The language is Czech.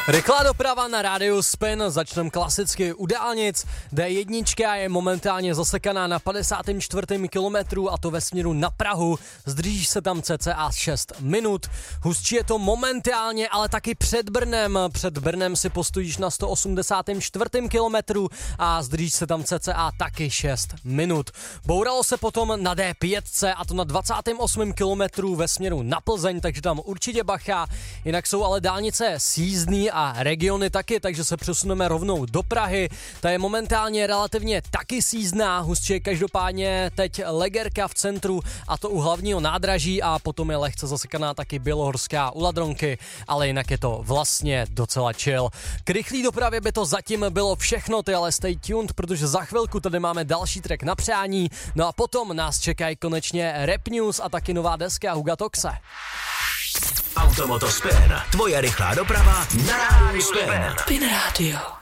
Rychlá doprava na rádiu Spin, začneme klasicky u dálnic. D1 je momentálně zasekaná na 54. kilometru a to ve směru na Prahu. Zdržíš se tam cca 6 minut. Hustší je to momentálně, ale taky před Brnem. Před Brnem si postojíš na 184. kilometru a zdržíš se tam cca taky 6 minut. Bouralo se potom na D5 a to na 28. kilometru ve směru na Plzeň, takže tam určitě bacha. Jinak jsou ale dálnice sjízdný a regiony taky, takže se přesuneme rovnou do Prahy. Ta je momentálně relativně taky sjízdná, hustší je každopádně teď Legerka v centru a to u hlavního nádraží a potom je lehce zasekaná taky Bělohorská u Ladronky, ale jinak je to vlastně docela chill. K rychlý dopravě by to zatím bylo všechno, ty ale stay tuned, protože za chvilku tady máme další track na přání, no a potom nás čekají konečně rap news a taky nová deska Huga Toxe. Automoto Spin, tvoje rychlá doprava na rádiu Spin. Spin Radio.